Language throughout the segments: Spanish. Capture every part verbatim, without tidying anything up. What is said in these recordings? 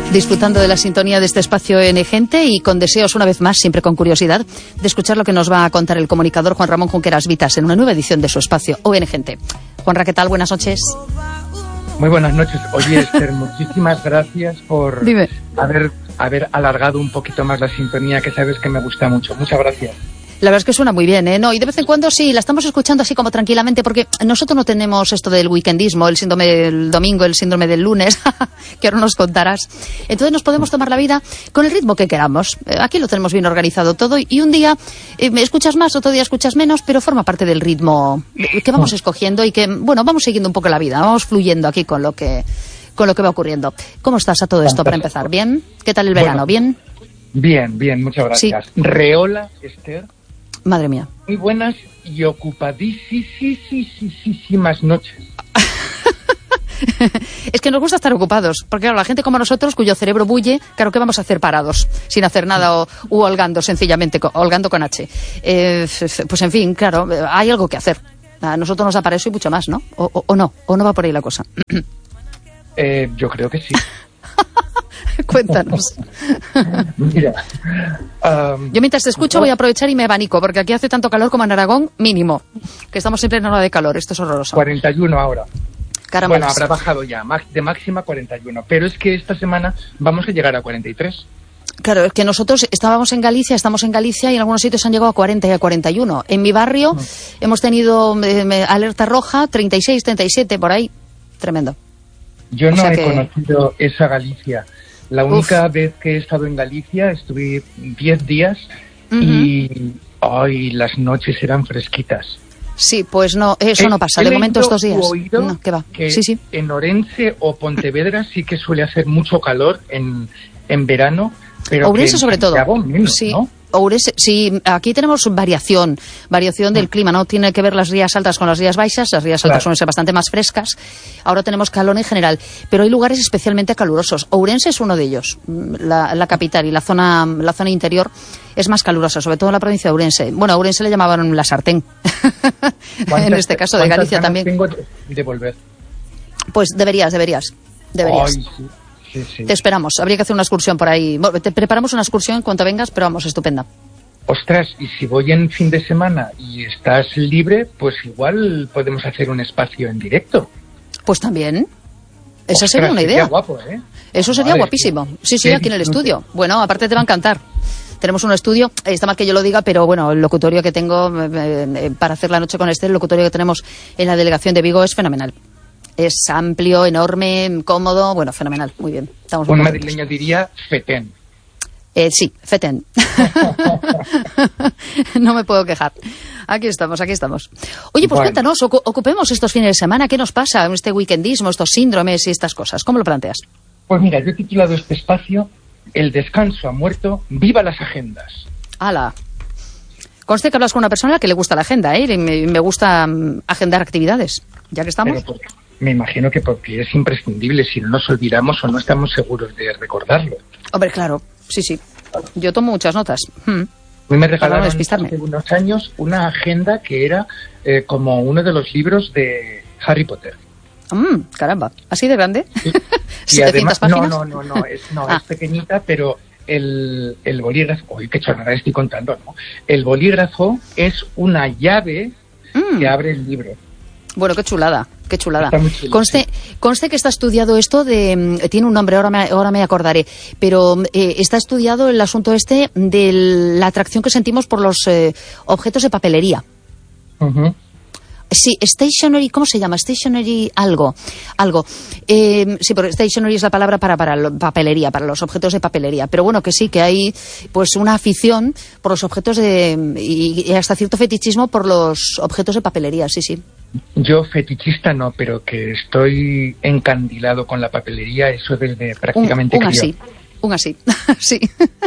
Disfrutando de la sintonía de este espacio en Gente y con deseos, una vez más, siempre con curiosidad, de escuchar lo que nos va a contar el comunicador Juan Ramón Junqueras Vitas en una nueva edición de su espacio O N Gente. Juanra, ¿qué tal? Buenas noches. Muy buenas noches. Oye, Esther, muchísimas gracias por Dime. haber, haber alargado un poquito más la sintonía, que sabes que me gusta mucho. Muchas gracias. La verdad es que suena muy bien, ¿eh? No, y de vez en cuando sí, la estamos escuchando así como tranquilamente, porque nosotros no tenemos esto del weekendismo, el síndrome del domingo, el síndrome del lunes, que ahora nos contarás. Entonces nos podemos tomar la vida con el ritmo que queramos. Aquí lo tenemos bien organizado todo, y un día eh, escuchas más, otro día escuchas menos, pero forma parte del ritmo que vamos escogiendo y que, bueno, vamos siguiendo un poco la vida, vamos fluyendo aquí con lo que, con lo que va ocurriendo. ¿Cómo estás a todo esto, para empezar? ¿Bien? ¿Qué tal el verano? Bueno, ¿Bien? Bien, bien, muchas gracias. Sí. Reola, Esther. Madre mía. Muy buenas y ocupadísimas noches. Es que nos gusta estar ocupados, porque claro, la gente como nosotros, cuyo cerebro bulle, claro, ¿qué vamos a hacer parados? Sin hacer nada o u holgando, sencillamente, holgando con H. Eh, pues en fin, claro, hay algo que hacer. A nosotros nos aparece y mucho más, ¿no? O, o, o no, o no va por ahí la cosa. Eh, yo creo que sí. Cuéntanos. Mira, um, yo mientras te escucho voy a aprovechar y me abanico, porque aquí hace tanto calor como en Aragón, mínimo, que estamos siempre en hora de calor. Esto es horroroso. cuarenta y uno ahora. Caramba. Bueno, habrá bajado ya, de máxima cuarenta y uno, pero es que esta semana vamos a llegar a cuarenta y tres. Claro, es que nosotros estábamos en Galicia, estamos en Galicia y en algunos sitios han llegado a cuarenta y a cuarenta y uno. En mi barrio mm. hemos tenido eh, alerta roja, treinta y seis, treinta y siete, por ahí. Tremendo. Yo no o sea he que... conocido esa Galicia. La única Uf. vez que he estado en Galicia estuve diez días uh-huh. y ay, las noches eran fresquitas. Sí, pues no, eso he, no pasa de momento estos días. He oído no, ¿qué va? que sí, sí. en Orense o Pontevedra sí que suele hacer mucho calor en, en verano, pero Ourense que sobre todo. Menos, sí. ¿no? Ourense, sí, aquí tenemos variación, variación del clima, ¿no? Tiene que ver las rías altas con las rías baixas, las rías altas claro. suelen ser bastante más frescas, ahora tenemos calor en general, pero hay lugares especialmente calurosos. Ourense es uno de ellos, la, la capital y la zona, la zona interior es más calurosa, sobre todo en la provincia de Ourense. Bueno, a Ourense le llamaban la sartén, en este caso de Galicia también. Tengo de volver? Pues deberías, deberías, deberías. Ay, sí. Sí, sí. Te esperamos, habría que hacer una excursión por ahí. Te preparamos una excursión en cuanto vengas, pero vamos, estupenda. Ostras, y si voy en fin de semana y estás libre, pues igual podemos hacer un espacio en directo. Pues también. Esa Ostras, sería una idea. Sería guapo, ¿eh? Eso sería Madre guapísimo. Mía. Sí, sí, aquí en el estudio. Bueno, aparte te va a encantar. Tenemos un estudio, está mal que yo lo diga, pero bueno, el locutorio que tengo eh, para hacer la noche con este, el locutorio que tenemos en la delegación de Vigo es fenomenal. Es amplio, enorme, cómodo, bueno, fenomenal, muy bien. Estamos un madrileño diría fetén. Eh, sí, fetén. No me puedo quejar. Aquí estamos, aquí estamos. Oye, pues bueno. Cuéntanos, ocu- ocupemos estos fines de semana. ¿Qué nos pasa? Este weekendismo, estos síndromes y estas cosas. ¿Cómo lo planteas? Pues mira, yo he titulado este espacio El descanso ha muerto, viva las agendas. ¡Hala! Conste que hablas con una persona que le gusta la agenda, ¿eh? Y me, me gusta um, agendar actividades. Ya que estamos... Pero porque, me imagino que porque es imprescindible, si no nos olvidamos o no estamos seguros de recordarlo. Hombre, claro, sí, sí. Yo tomo muchas notas. Hmm. A mí me regalaron no despistarme. hace unos años una agenda que era eh, como uno de los libros de Harry Potter. Mm, caramba, ¿así de grande? Sí. Y ¿setecientas además, páginas? no, no, no, no, es, no, ah. es pequeñita, pero el, el bolígrafo, uy, qué chorrada estoy contando, ¿no? El bolígrafo es una llave mm. que abre el libro. Bueno, qué chulada, qué chulada. Chulo, conste, sí. conste que está estudiado esto de... Tiene un nombre, ahora me, ahora me acordaré, pero eh, está estudiado el asunto este de la atracción que sentimos por los eh, objetos de papelería. Uh-huh. Sí, stationery, ¿cómo se llama? Stationery algo, algo. Eh, sí, porque stationery es la palabra para, para la papelería, para los objetos de papelería. Pero bueno, que sí, que hay pues una afición por los objetos de... y, y hasta cierto fetichismo por los objetos de papelería, sí, sí. Yo fetichista no, pero que estoy encandilado con la papelería, eso desde prácticamente un, un crío. así, un así, sí.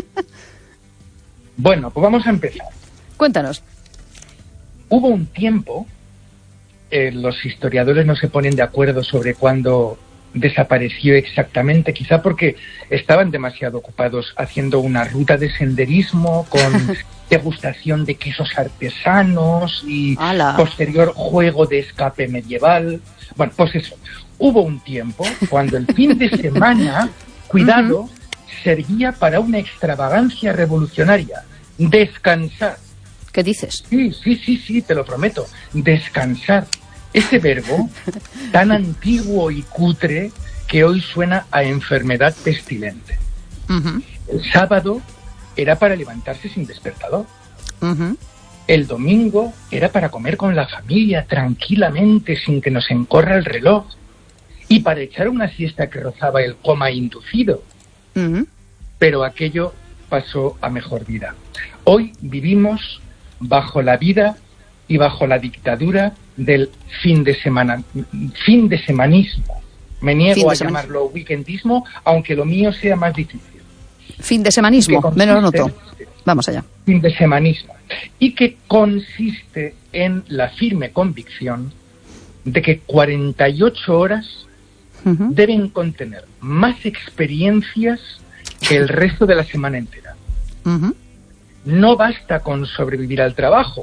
Bueno, pues vamos a empezar. Cuéntanos. Hubo un tiempo... Eh, los historiadores no se ponen de acuerdo sobre cuándo desapareció exactamente, quizá porque estaban demasiado ocupados haciendo una ruta de senderismo con degustación de quesos artesanos y ¡Hala! Posterior juego de escape medieval. Bueno, pues eso, hubo un tiempo cuando el fin de semana Cuidado, uh-huh. servía para una extravagancia revolucionaria, descansar. ¿Qué dices? Sí, sí, sí, sí, te lo prometo, descansar. Ese verbo tan antiguo y cutre que hoy suena a enfermedad pestilente. Uh-huh. El sábado era para levantarse sin despertador. Uh-huh. El domingo era para comer con la familia tranquilamente sin que nos encorra el reloj y para echar una siesta que rozaba el coma inducido. Uh-huh. Pero aquello pasó a mejor vida. Hoy vivimos bajo la vida y bajo la dictadura del fin de semana, fin de semanismo. Me niego a llamarlo weekendismo, aunque lo mío sea más difícil. Fin de semanismo, me lo noto. Vamos allá. Fin de semanismo. Y que consiste en la firme convicción de que cuarenta y ocho horas uh-huh. deben contener más experiencias que el resto de la semana entera. Uh-huh. No basta con sobrevivir al trabajo.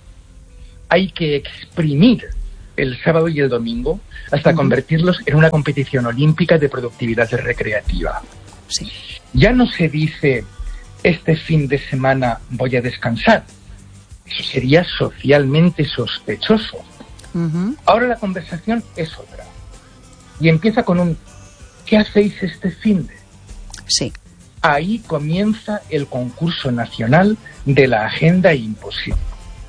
Hay que exprimir el sábado y el domingo hasta uh-huh. convertirlos en una competición olímpica de productividad recreativa. Sí. Ya no se dice, este fin de semana voy a descansar. Eso sería socialmente sospechoso. Uh-huh. Ahora la conversación es otra. Y empieza con un, ¿qué hacéis este fin de? Sí. Ahí comienza el concurso nacional de la agenda imposible.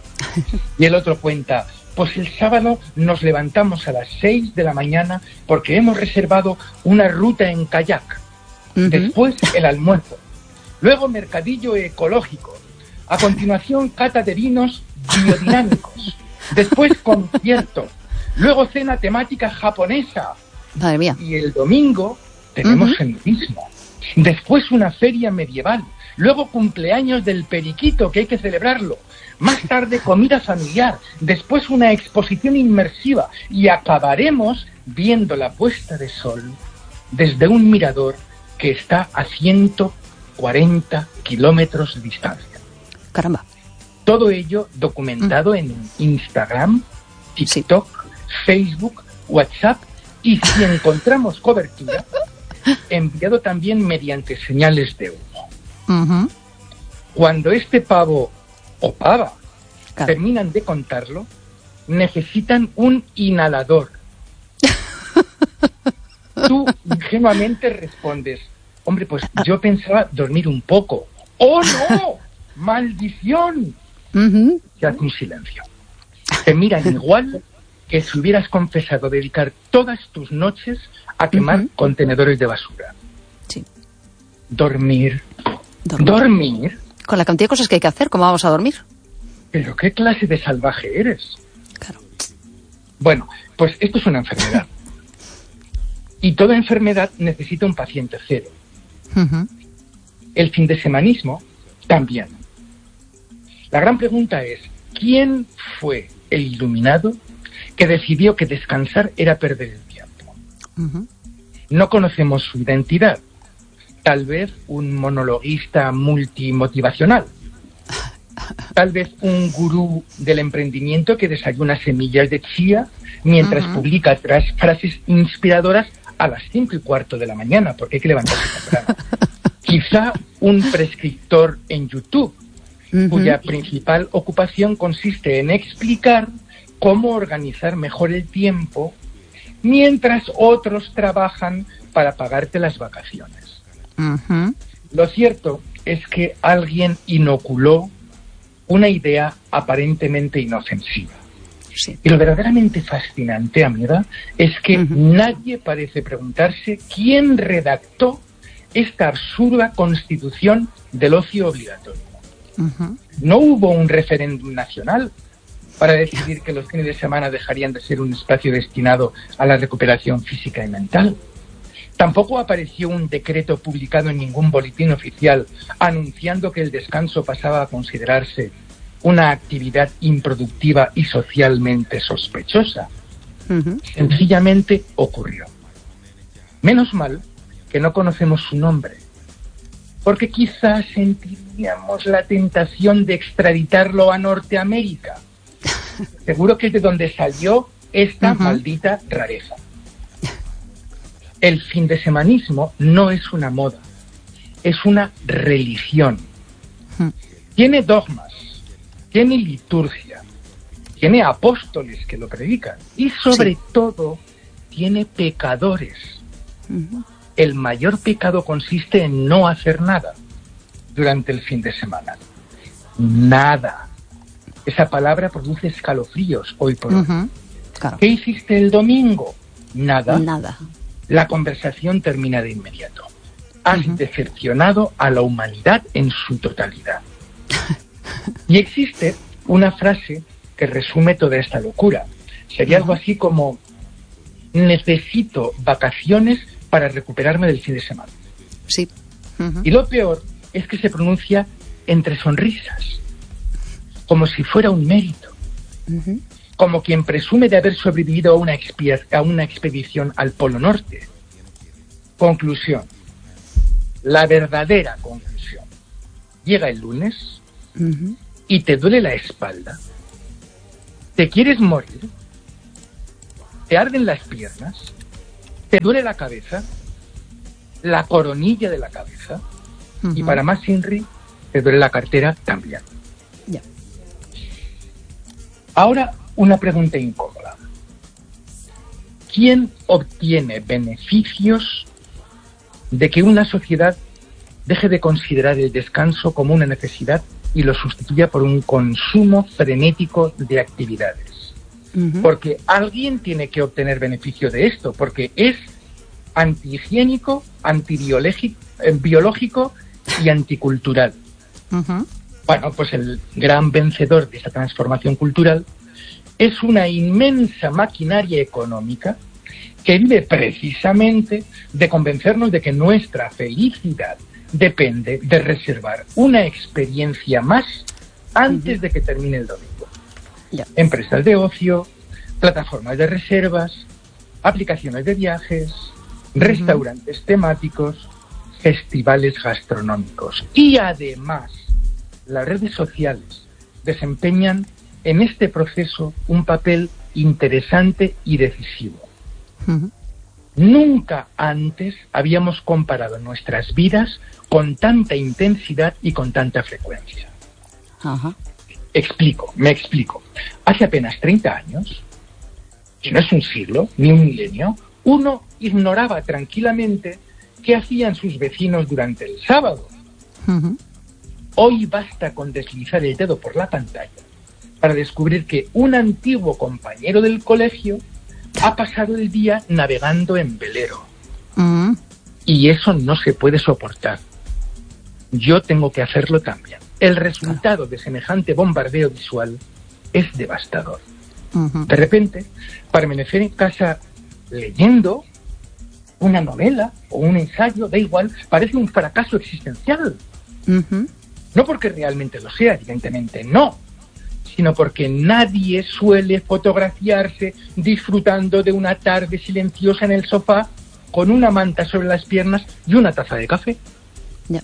Y el otro cuenta, pues el sábado nos levantamos a las seis de la mañana porque hemos reservado una ruta en kayak. Uh-huh. Después el almuerzo. Luego mercadillo ecológico. A continuación cata de vinos biodinámicos. Después concierto. Luego cena temática japonesa. Madre mía. Y el domingo tenemos uh-huh. el mismo. Después una feria medieval. Luego cumpleaños del periquito, que hay que celebrarlo. Más tarde comida familiar. Después una exposición inmersiva. Y acabaremos viendo la puesta de sol desde un mirador que está a ciento cuarenta kilómetros de distancia. Caramba. Todo ello documentado mm. en Instagram, TikTok, sí. Facebook, WhatsApp y si encontramos cobertura, enviado también mediante señales de humo. Uh-huh. Cuando este pavo o pava claro. terminan de contarlo, necesitan un inhalador. Tú ingenuamente respondes, hombre, pues yo pensaba dormir un poco. ¡Oh, no! ¡Maldición! Uh-huh. Se hace un silencio. Te miran igual que si hubieras confesado dedicar todas tus noches a quemar uh-huh. contenedores de basura. Sí. Dormir. Dormir. Dormir. Con la cantidad de cosas que hay que hacer, ¿cómo vamos a dormir? ¿Pero qué clase de salvaje eres? Claro. Bueno, pues esto es una enfermedad. Y toda enfermedad necesita un paciente cero. Uh-huh. El findesemanismo también. La gran pregunta es, ¿quién fue el iluminado que decidió que descansar era perder el tiempo? Uh-huh. No conocemos su identidad. Tal vez un monologuista multimotivacional. Tal vez un gurú del emprendimiento que desayuna semillas de chía mientras uh-huh. publica tras frases inspiradoras a las cinco y cuarto de la mañana, porque hay que levantarse temprano. Quizá un prescriptor en YouTube, uh-huh. cuya principal ocupación consiste en explicar cómo organizar mejor el tiempo mientras otros trabajan para pagarte las vacaciones. Uh-huh. Lo cierto es que alguien inoculó una idea aparentemente inofensiva. Sí. Y lo verdaderamente fascinante, amiga, es que uh-huh. nadie parece preguntarse quién redactó esta absurda constitución del ocio obligatorio. Uh-huh. No hubo un referéndum nacional para decidir que los fines de semana dejarían de ser un espacio destinado a la recuperación física y mental. Tampoco apareció un decreto publicado en ningún boletín oficial anunciando que el descanso pasaba a considerarse una actividad improductiva y socialmente sospechosa. Uh-huh. Sencillamente ocurrió. Menos mal que no conocemos su nombre, porque quizás sentiríamos la tentación de extraditarlo a Norteamérica. Seguro que es de donde salió esta uh-huh. maldita rareza. El findesemanismo no es una moda, es una religión. Hmm. Tiene dogmas, tiene liturgia, tiene apóstoles que lo predican y sobre sí. todo tiene pecadores. Uh-huh. El mayor pecado consiste en no hacer nada durante el fin de semana. Nada. Esa palabra produce escalofríos hoy por hoy. Uh-huh. Claro. ¿Qué hiciste el domingo? Nada. Nada. La conversación termina de inmediato. Has uh-huh. decepcionado a la humanidad en su totalidad. Y existe una frase que resume toda esta locura. Sería uh-huh. algo así como: necesito vacaciones para recuperarme del fin de semana. Sí. Uh-huh. Y lo peor es que se pronuncia entre sonrisas, como si fuera un mérito. Uh-huh. Como quien presume de haber sobrevivido a una, expia- a una expedición al Polo Norte. Conclusión. La verdadera conclusión. Llega el lunes uh-huh. y te duele la espalda. Te quieres morir. Te arden las piernas. Te duele la cabeza. La coronilla de la cabeza. Uh-huh. Y para más Inri, te duele la cartera también. Yeah. Ahora, una pregunta incómoda. ¿Quién obtiene beneficios de que una sociedad deje de considerar el descanso como una necesidad y lo sustituya por un consumo frenético de actividades? Uh-huh. Porque alguien tiene que obtener beneficio de esto, porque es antihigiénico, antibiológico y anticultural. Uh-huh. Bueno, pues el gran vencedor de esta transformación cultural es una inmensa maquinaria económica que vive precisamente de convencernos de que nuestra felicidad depende de reservar una experiencia más antes uh-huh. de que termine el domingo. Yeah. Empresas de ocio, plataformas de reservas, aplicaciones de viajes, uh-huh. restaurantes temáticos, festivales gastronómicos. Y además, las redes sociales desempeñan en este proceso un papel interesante y decisivo. Uh-huh. Nunca antes habíamos comparado nuestras vidas con tanta intensidad y con tanta frecuencia. Uh-huh. Explico, me explico. Hace apenas treinta años, que no es un siglo, ni un milenio, uno ignoraba tranquilamente qué hacían sus vecinos durante el sábado. Uh-huh. Hoy basta con deslizar el dedo por la pantalla para descubrir que un antiguo compañero del colegio ha pasado el día navegando en velero. Mm. Y eso no se puede soportar. Yo tengo que hacerlo también. El resultado de semejante bombardeo visual es devastador. Uh-huh. De repente, permanecer en casa leyendo una novela o un ensayo, da igual, parece un fracaso existencial. Uh-huh. No porque realmente lo sea, evidentemente no, sino porque nadie suele fotografiarse disfrutando de una tarde silenciosa en el sofá con una manta sobre las piernas y una taza de café. Yeah.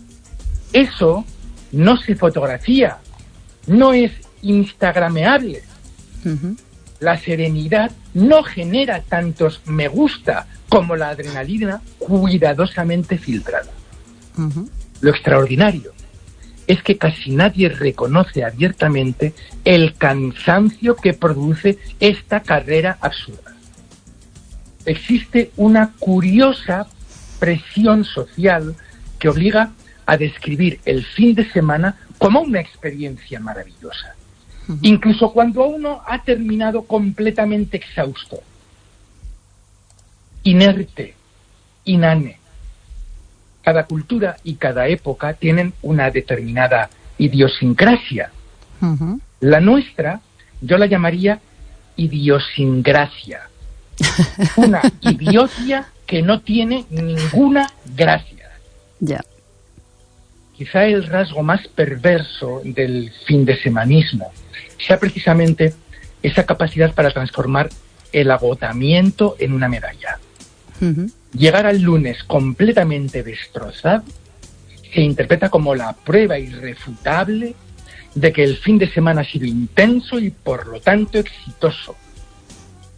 Eso no se fotografía, no es instagrameable. Uh-huh. La serenidad no genera tantos me gusta como la adrenalina cuidadosamente filtrada. Uh-huh. Lo extraordinario es que casi nadie reconoce abiertamente el cansancio que produce esta carrera absurda. Existe una curiosa presión social que obliga a describir el fin de semana como una experiencia maravillosa, uh-huh. incluso cuando uno ha terminado completamente exhausto, inerte, inane. Cada cultura y cada época tienen una determinada idiosincrasia. Uh-huh. La nuestra, yo la llamaría idiosingracia. Una idiocia que no tiene ninguna gracia. Yeah. Quizá el rasgo más perverso del findesemanismo sea precisamente esa capacidad para transformar el agotamiento en una medalla. Uh-huh. Llegar al lunes completamente destrozado se interpreta como la prueba irrefutable de que el fin de semana ha sido intenso y por lo tanto exitoso.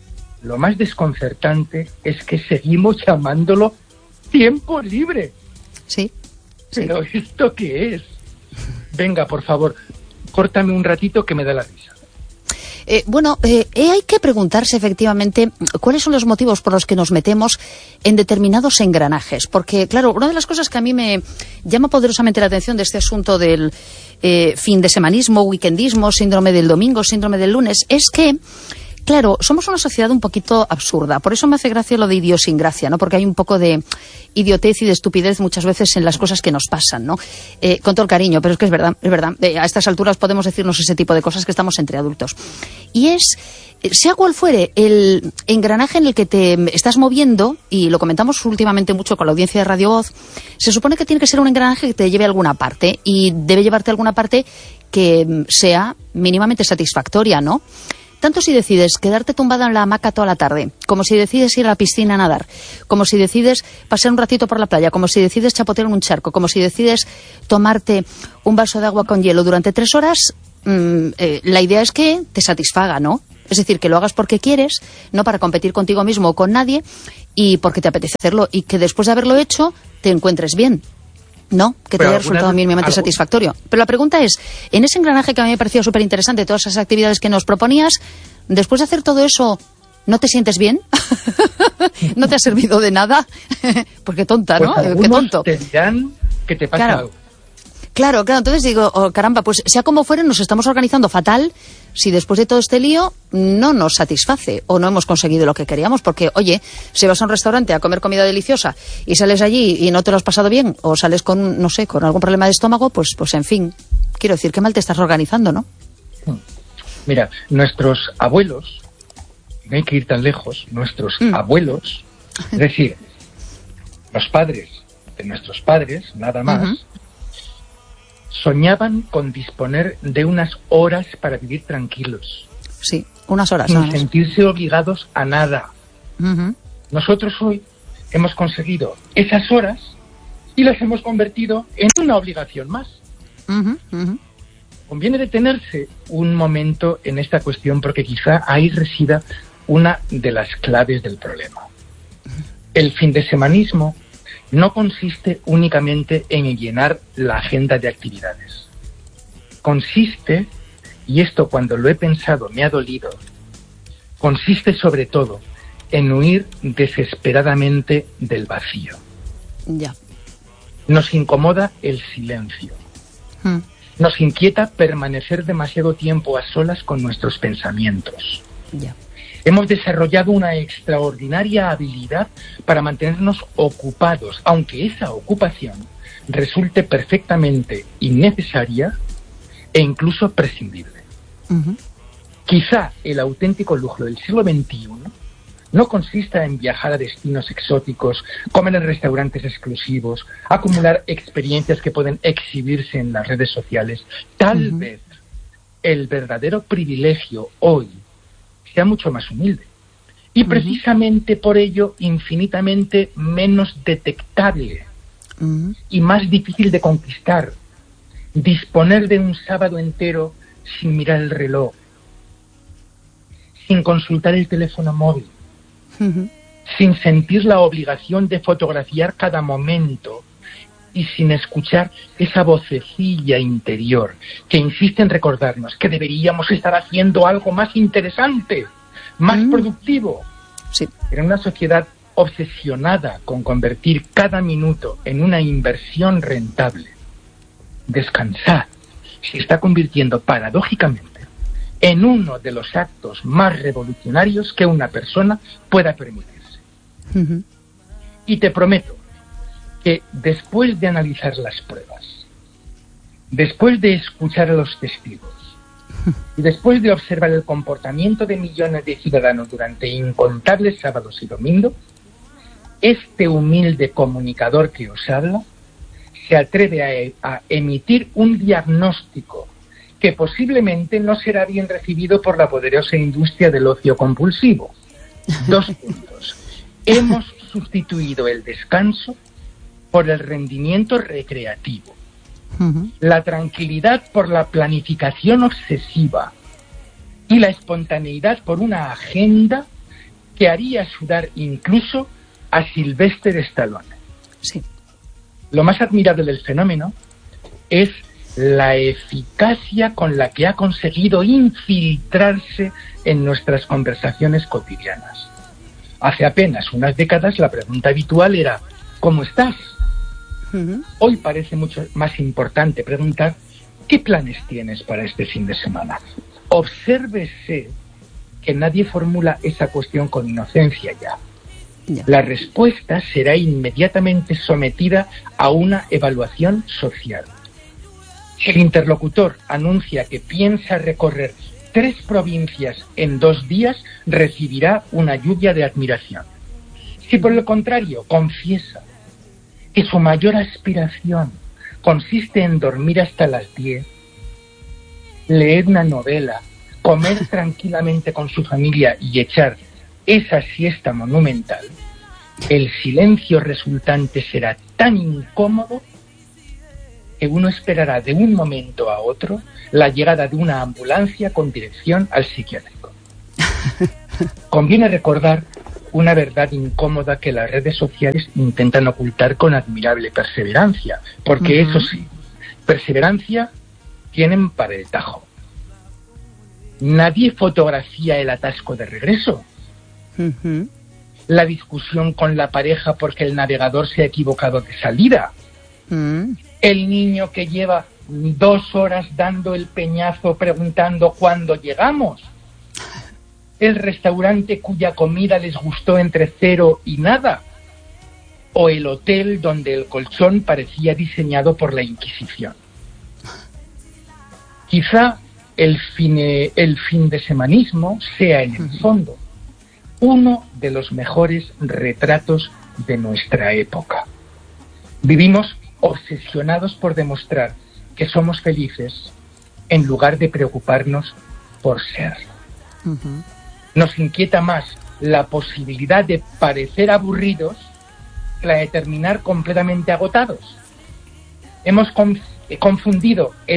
lo más desconcertante es que seguimos llamándolo tiempo libre. Sí. ¿Pero sí. esto qué es? Venga, por favor, córtame un ratito que me da la risa. Eh, bueno, eh, hay que preguntarse efectivamente cuáles son los motivos por los que nos metemos en determinados engranajes. Porque, claro, una de las cosas que a mí me llama poderosamente la atención de este asunto del eh, fin de semanismo, weekendismo, síndrome del domingo, síndrome del lunes, es que, claro, somos una sociedad un poquito absurda. Por eso me hace gracia lo de idiosincrasia, ¿no? Porque hay un poco de idiotez y de estupidez muchas veces en las cosas que nos pasan, ¿no? Eh, con todo el cariño, pero es que es verdad, es verdad. Eh, a estas alturas podemos decirnos ese tipo de cosas que estamos entre adultos. Y es, sea cual fuere el engranaje en el que te estás moviendo, y lo comentamos últimamente mucho con la audiencia de Radio Voz, se supone que tiene que ser un engranaje que te lleve a alguna parte, y debe llevarte a alguna parte que sea mínimamente satisfactoria, ¿no? Tanto si decides quedarte tumbada en la hamaca toda la tarde, como si decides ir a la piscina a nadar, como si decides pasar un ratito por la playa, como si decides chapotear en un charco, como si decides tomarte un vaso de agua con hielo durante tres horas, mmm, eh, la idea es que te satisfaga, ¿no? Es decir, que lo hagas porque quieres, no para competir contigo mismo o con nadie, y porque te apetece hacerlo, y que después de haberlo hecho te encuentres bien. No, que te haya resultado mínimamente algo satisfactorio. Pero la pregunta es, en ese engranaje que a mí me parecía súper interesante, todas esas actividades que nos proponías, después de hacer todo eso, ¿no te sientes bien? ¿No te ha servido de nada? Pues qué tonta, ¿no? Pues qué tonto. Te dirán que te pasa claro. algo. Claro, claro, entonces digo, oh, caramba, pues sea como fuere, nos estamos organizando fatal si después de todo este lío no nos satisface o no hemos conseguido lo que queríamos, porque, oye, si vas a un restaurante a comer comida deliciosa y sales allí y no te lo has pasado bien, o sales con, no sé, con algún problema de estómago, pues, pues en fin, quiero decir, qué mal te estás organizando, ¿no? Mira, nuestros abuelos, no hay que ir tan lejos, nuestros mm. abuelos, es decir, los padres de nuestros padres, nada más, uh-huh. soñaban con disponer de unas horas para vivir tranquilos. Sí, unas horas. Sin ¿no? sentirse obligados a nada. Uh-huh. Nosotros hoy hemos conseguido esas horas y las hemos convertido en una obligación más. Uh-huh. Uh-huh. Conviene detenerse un momento en esta cuestión porque quizá ahí resida una de las claves del problema. El findesemanismo no consiste únicamente en llenar la agenda de actividades. Consiste, y esto cuando lo he pensado me ha dolido, consiste sobre todo en huir desesperadamente del vacío. Ya. Nos incomoda el silencio. Hmm. Nos inquieta permanecer demasiado tiempo a solas con nuestros pensamientos. Ya. Hemos desarrollado una extraordinaria habilidad para mantenernos ocupados, aunque esa ocupación resulte perfectamente innecesaria e incluso prescindible. Uh-huh. Quizá el auténtico lujo del siglo veintiuno no consista en viajar a destinos exóticos, comer en restaurantes exclusivos, acumular experiencias que pueden exhibirse en las redes sociales. Tal uh-huh. vez el verdadero privilegio hoy sea mucho más humilde y uh-huh. precisamente por ello infinitamente menos detectable uh-huh. y más difícil de conquistar. Disponer de un sábado entero sin mirar el reloj, sin consultar el teléfono móvil, uh-huh. sin sentir la obligación de fotografiar cada momento y sin escuchar esa vocecilla interior que insiste en recordarnos que deberíamos estar haciendo algo más interesante, más mm. productivo. Sí. En una sociedad obsesionada con convertir cada minuto en una inversión rentable, descansar se está convirtiendo paradójicamente en uno de los actos más revolucionarios que una persona pueda permitirse. Uh-huh. Y te prometo que después de analizar las pruebas, después de escuchar a los testigos y después de observar el comportamiento de millones de ciudadanos durante incontables sábados y domingos, este humilde comunicador que os habla se atreve a, a emitir un diagnóstico que posiblemente no será bien recibido por la poderosa industria del ocio compulsivo. Dos puntos. Hemos sustituido el descanso por el rendimiento recreativo, uh-huh. la tranquilidad por la planificación obsesiva y la espontaneidad por una agenda que haría sudar incluso a Sylvester Stallone. Sí. Lo más admirable del fenómeno es la eficacia con la que ha conseguido infiltrarse en nuestras conversaciones cotidianas. Hace apenas unas décadas la pregunta habitual era ¿cómo estás? Uh-huh. Hoy parece mucho más importante preguntar ¿qué planes tienes para este fin de semana? Obsérvese que nadie formula esa cuestión con inocencia ya. ya. La respuesta será inmediatamente sometida a una evaluación social. Si el interlocutor anuncia que piensa recorrer tres provincias en dos días, recibirá una lluvia de admiración. Si por el contrario confiesa que su mayor aspiración consiste en dormir hasta las diez, leer una novela, comer tranquilamente con su familia y echar esa siesta monumental, el silencio resultante será tan incómodo que uno esperará de un momento a otro la llegada de una ambulancia con dirección al psiquiátrico. Conviene recordar una verdad incómoda que las redes sociales intentan ocultar con admirable perseverancia, porque uh-huh. eso sí, perseverancia tienen para el tajo. Nadie fotografía el atasco de regreso. Uh-huh. La discusión con la pareja porque el navegador se ha equivocado de salida. Uh-huh. El niño que lleva dos horas dando el peñazo preguntando cuándo llegamos. El restaurante cuya comida les gustó entre cero y nada. O el hotel donde el colchón parecía diseñado por la Inquisición. Quizá el fin, el fin de semanismo sea en el fondo uno de los mejores retratos de nuestra época. Vivimos obsesionados por demostrar que somos felices en lugar de preocuparnos por serlo. Uh-huh. Nos inquieta más la posibilidad de parecer aburridos que la de terminar completamente agotados. Hemos conf- confundido el